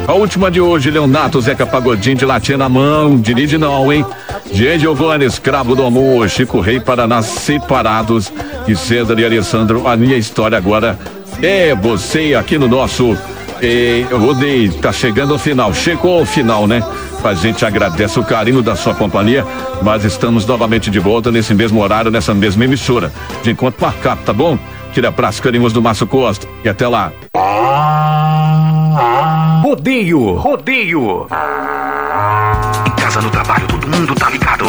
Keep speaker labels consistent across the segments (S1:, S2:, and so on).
S1: A última de hoje, Leonato, Zeca Pagodinho de latinha na mão, dirige não, hein? Jean Giovanni, escravo do amor, Chico Rei, Paraná, separados, e César e Alessandro. A minha história agora é você aqui no nosso rodeio. Tá chegando ao final, chegou ao final, né? A gente agradece o carinho da sua companhia, mas estamos novamente de volta nesse mesmo horário, nessa mesma emissora. De encontro marcado, tá bom? Aquele abraço carinhoso do Márcio Costa e até lá.
S2: Rodeio. Em casa, no trabalho, todo mundo tá ligado.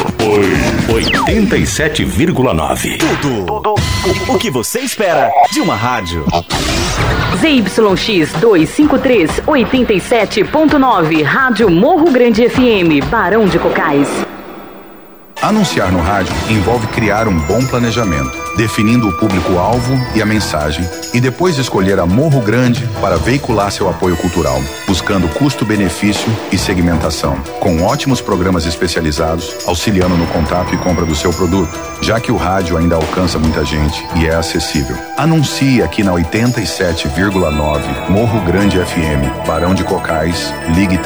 S2: 87,9.
S3: Tudo o que você espera de uma rádio.
S4: ZYX 253 87.9, Rádio Morro Grande FM, Barão de Cocais.
S5: Anunciar no rádio envolve criar um bom planejamento, definindo o público-alvo e a mensagem, e depois escolher a Morro Grande para veicular seu apoio cultural, buscando custo-benefício e segmentação, com ótimos programas especializados, auxiliando no contato e compra do seu produto, já que o rádio ainda alcança muita gente e é acessível. Anuncie aqui na 87,9 Morro Grande FM, Barão de Cocais, ligue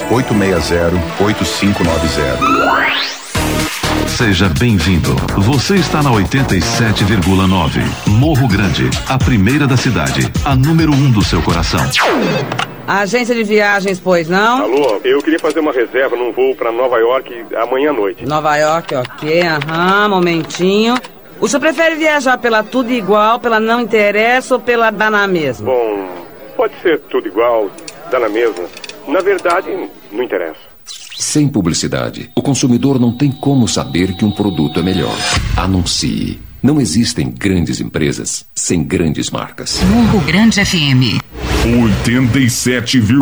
S5: 3-860-8590.
S6: Seja bem-vindo. Você está na 87,9. Morro Grande, a primeira da cidade, a número 1 do seu coração.
S7: Agência de viagens, pois não?
S8: Alô, eu queria fazer uma reserva num voo para Nova York amanhã à noite.
S7: Nova York, ok, momentinho. O senhor prefere viajar pela tudo igual, pela não interessa ou pela dá na mesma?
S8: Bom, pode ser tudo igual, dá na mesma. Na verdade, não interessa.
S9: Sem publicidade, o consumidor não tem como saber que um produto é melhor. Anuncie. Não existem grandes empresas sem grandes marcas.
S4: Morro Grande FM
S6: 87,9.